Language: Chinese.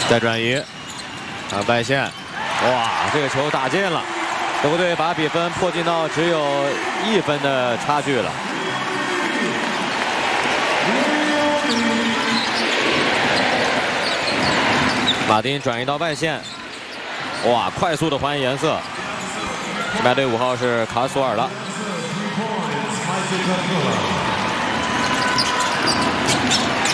再转移，外线，哇，这个球打进了，德国队把比分迫近到只有1分的差距了。马丁转移到外线，哇，快速的还颜色。金牌队5号是卡索尔了。 2